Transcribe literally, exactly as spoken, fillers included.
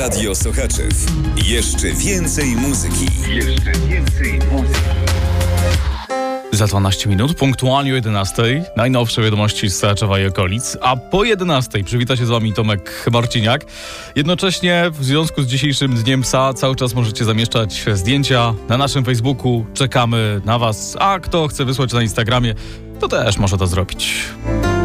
Radio Sochaczew. Jeszcze więcej muzyki. Jeszcze więcej muzyki. Za dwanaście minut, punktualnie o jedenastej, najnowsze wiadomości z Sochaczewa i okolic, a po jedenastej przywita się z wami Tomek Marciniak. Jednocześnie w związku z dzisiejszym Dniem Psa cały czas możecie zamieszczać zdjęcia na naszym Facebooku. Czekamy na was, a kto chce wysłać na Instagramie, to też może to zrobić.